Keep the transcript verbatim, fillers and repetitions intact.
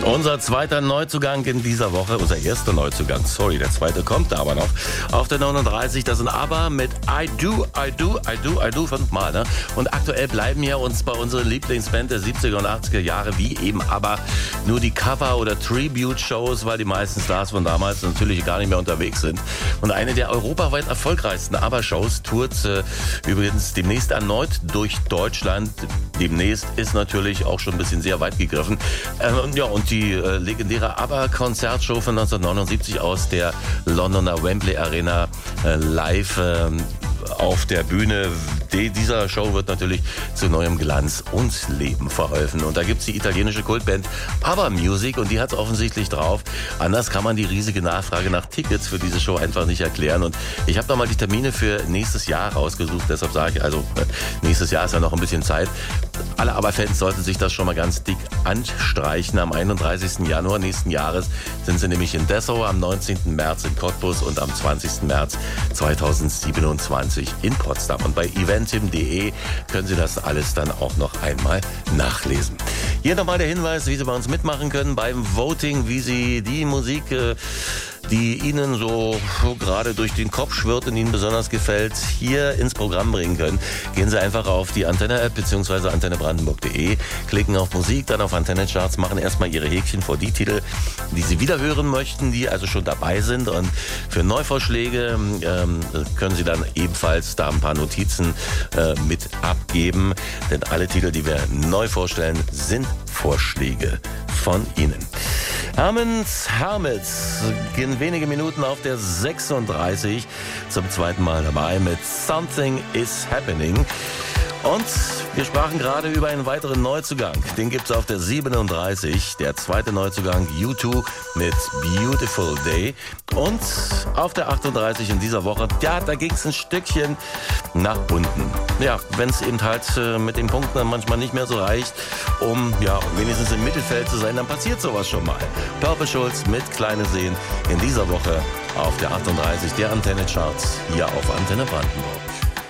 Unser zweiter Neuzugang in dieser Woche, unser erster Neuzugang, sorry, der zweite kommt aber noch, auf der neununddreißig, das sind ABBA mit I Do, I Do, I Do, I Do, fünfmal, ne? Und aktuell bleiben ja uns bei unseren Lieblingsband der siebziger und achtziger Jahre, wie eben ABBA, nur die Cover- oder Tribute-Shows, weil die meisten Stars von damals natürlich gar nicht mehr unterwegs sind. Und eine der europaweit erfolgreichsten ABBA-Shows tourt äh, übrigens demnächst erneut durch Deutschland. Demnächst ist natürlich auch schon ein bisschen sehr weit gegriffen. Ähm, ja, und die äh, legendäre ABBA-Konzertshow von neunzehnhundertneunundsiebzig aus der Londoner Wembley Arena äh, live äh, auf der Bühne dieser Show wird natürlich zu neuem Glanz und Leben verholfen. Und da gibt es die italienische Kultband ABBA Music und die hat es offensichtlich drauf. Anders kann man die riesige Nachfrage nach Tickets für diese Show einfach nicht erklären. Und ich habe da mal die Termine für nächstes Jahr rausgesucht. Deshalb sage ich, also nächstes Jahr ist ja noch ein bisschen Zeit. Alle ABBA-Fans sollten sich das schon mal ganz dick anstreichen. Am einunddreißigsten Januar nächsten Jahres sind sie nämlich in Dessau, am neunzehnten März in Cottbus und am zwanzigsten März zweitausendsiebenundzwanzig in Potsdam. Und bei eventim punkt de können Sie das alles dann auch noch einmal nachlesen. Hier nochmal der Hinweis, wie Sie bei uns mitmachen können beim Voting, wie Sie die Musik, äh, die Ihnen so gerade durch den Kopf schwirrt und Ihnen besonders gefällt, hier ins Programm bringen können. Gehen Sie einfach auf die Antenne-App bzw. antenne brandenburg punkt de, klicken auf Musik, dann auf Antenne-Charts, machen erstmal Ihre Häkchen vor die Titel, die Sie wieder hören möchten, die also schon dabei sind. Und für Neuvorschläge ähm, können Sie dann ebenfalls da ein paar Notizen äh, mit abgeben. Denn alle Titel, die wir neu vorstellen, sind Vorschläge von Ihnen. Hermans Hermits in wenige Minuten auf der sechsunddreißig zum zweiten Mal dabei mit Something is Happening. Und wir sprachen gerade über einen weiteren Neuzugang. Den gibt es auf der siebenunddreißig. Der zweite Neuzugang U zwei mit Beautiful Day. Und auf der achtunddreißig in dieser Woche, ja, da ging es ein Stückchen nach unten. Ja, wenn es eben halt äh, mit den Punkten dann manchmal nicht mehr so reicht, um ja wenigstens im Mittelfeld zu sein, dann passiert sowas schon mal. Purple Schulz mit Kleine Seen in dieser Woche auf der achtunddreißig der Antenne Charts hier auf Antenne Brandenburg.